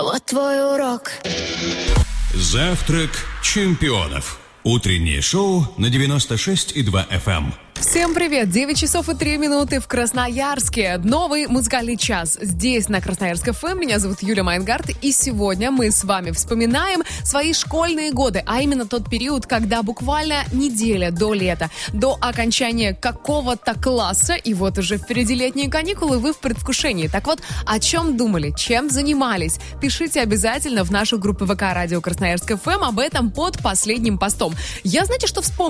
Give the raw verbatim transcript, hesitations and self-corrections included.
Вот твой урок. Завтрак чемпионов. Утреннее шоу на девяносто шесть и два эф эм. Всем привет! девять часов и три минуты в Красноярске. Новый музыкальный час здесь, на Красноярск эф эм. Меня зовут Юля Майнгард. И сегодня мы с вами вспоминаем свои школьные годы, а именно тот период, когда буквально неделя до лета, до окончания какого-то класса, и вот уже впереди летние каникулы, вы в предвкушении. Так вот, о чем думали, чем занимались? Пишите обязательно в нашу группу ВК Радио Красноярск эф эм об этом под последним постом. Я, знаете, что вспомнила?